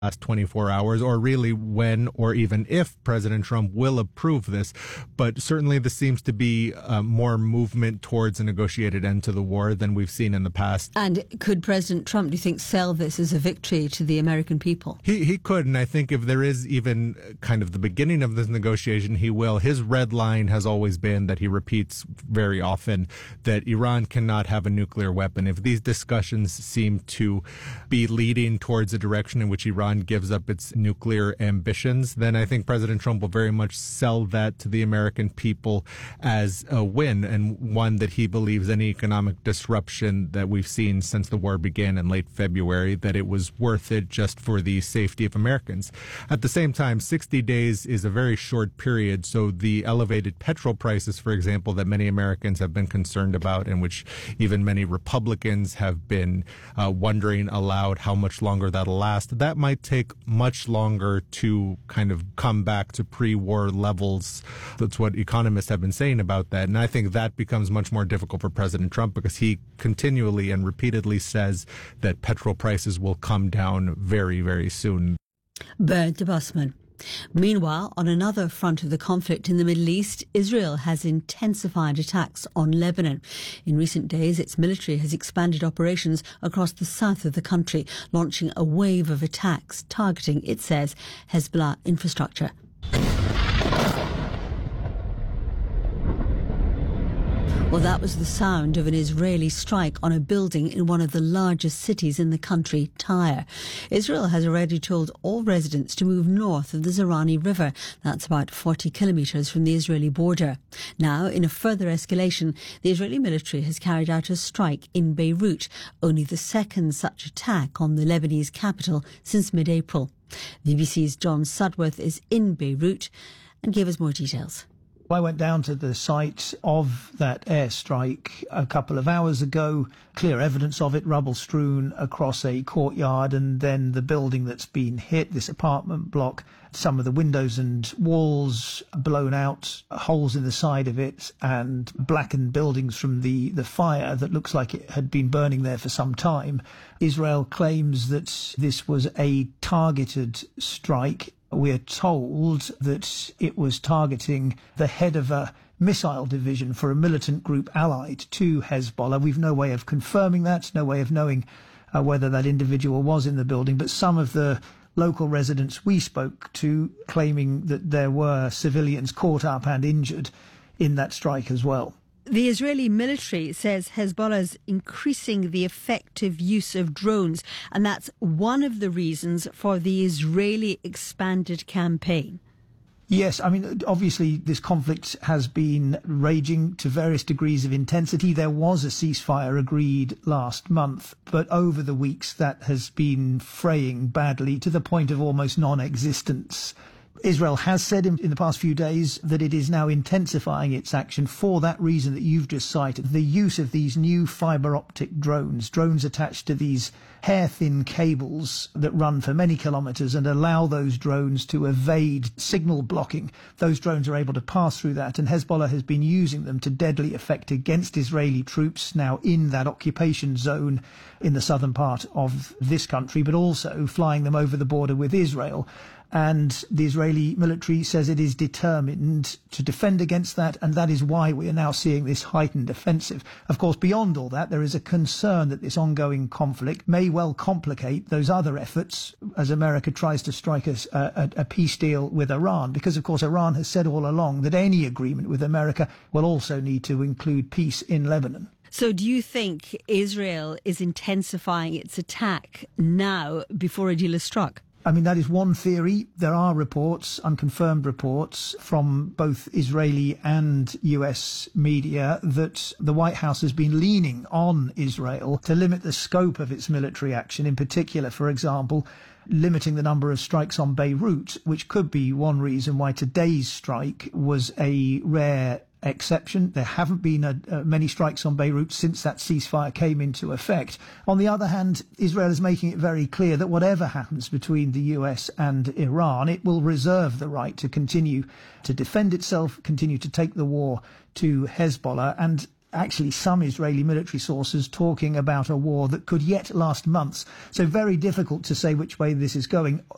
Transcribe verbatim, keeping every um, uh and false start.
last twenty-four hours, or really when or even if President Trump will approve this. But certainly this seems to be uh, more movement towards a negotiated end to the war than we've seen in the past. And could President Trump, do you think, sell this as a victory to the American people? He he could, and I think if there is even kind of the beginning of this negotiation, he will. His red line has always been that he repeats very often that Iran cannot have a nuclear weapon. If these discussions seem to be leading towards a direction in which Iran gives up its nuclear ambitions, then I think President Trump will very much sell that to the American people as a win, and one that he believes any economic disruption that we've seen since the war began in late February, that it was worth it just for the safety of Americans. At the same time, sixty days is a very short period, so the elevated petrol prices, for example, that many Americans have been concerned about, and which even many Republicans have been uh, wondering aloud how much longer that'll last, that might take much longer to kind of come back to pre-war levels. That's what economists have been saying about that. And I think that becomes much more difficult for President Trump because he continually and repeatedly says that petrol prices will come down very, very soon. Bernd de Bosman. Meanwhile, on another front of the conflict in the Middle East, Israel has intensified attacks on Lebanon. In recent days, its military has expanded operations across the south of the country, launching a wave of attacks targeting, it says, Hezbollah infrastructure. Well, that was the sound of an Israeli strike on a building in one of the largest cities in the country, Tyre. Israel has already told all residents to move north of the Zerani River. That's about forty kilometres from the Israeli border. Now, in a further escalation, the Israeli military has carried out a strike in Beirut, only the second such attack on the Lebanese capital since mid-April. The B B C's John Sudworth is in Beirut and gave us more details. I went down to the site of that airstrike a couple of hours ago. Clear evidence of it, rubble strewn across a courtyard, and then the building that's been hit, this apartment block, some of the windows and walls blown out, holes in the side of it, and blackened buildings from the, the fire that looks like it had been burning there for some time. Israel claims that this was a targeted strike. We're told that it was targeting the head of a missile division for a militant group allied to Hezbollah. We've no way of confirming that, no way of knowing uh, whether that individual was in the building, but some of the local residents we spoke to claiming that there were civilians caught up and injured in that strike as well. The Israeli military says Hezbollah is increasing the effective use of drones, and that's one of the reasons for the Israeli expanded campaign. Yes, I mean, obviously this conflict has been raging to various degrees of intensity. There was a ceasefire agreed last month, but over the weeks that has been fraying badly to the point of almost non-existence. Israel has said in, in the past few days that it is now intensifying its action for that reason that you've just cited, the use of these new fibre optic drones, drones attached to these hair-thin cables that run for many kilometres and allow those drones to evade signal blocking. Those drones are able to pass through that, and Hezbollah has been using them to deadly effect against Israeli troops now in that occupation zone in the southern part of this country, but also flying them over the border with Israel. And the Israeli military says it is determined to defend against that, and that is why we are now seeing this heightened offensive. Of course, beyond all that, there is a concern that this ongoing conflict may well complicate those other efforts as America tries to strike a, a, a peace deal with Iran, because, of course, Iran has said all along that any agreement with America will also need to include peace in Lebanon. So do you think Israel is intensifying its attack now before a deal is struck? I mean, that is one theory. There are reports, unconfirmed reports, from both Israeli and U S media that the White House has been leaning on Israel to limit the scope of its military action, in particular, for example, limiting the number of strikes on Beirut, which could be one reason why today's strike was a rare exception. There haven't been a, uh, many strikes on Beirut since that ceasefire came into effect. On the other hand, Israel is making it very clear that whatever happens between the U S and Iran, it will reserve the right to continue to defend itself, continue to take the war to Hezbollah, and actually some Israeli military sources talking about a war that could yet last months. So very difficult to say which way this is going.